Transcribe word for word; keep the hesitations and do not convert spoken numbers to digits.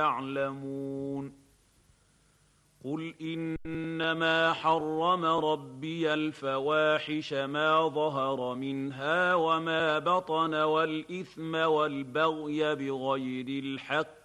يعلمون قل إنما حرم ربي الفواحش ما ظهر منها وما بطن والإثم والبغي بغير الحق